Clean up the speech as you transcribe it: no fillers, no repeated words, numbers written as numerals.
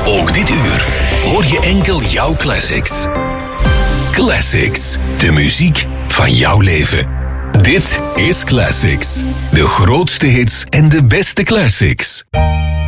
Ook dit uur hoor je enkel jouw classics. Classics, de muziek van jouw leven. Dit is Classics. De grootste hits en de beste classics.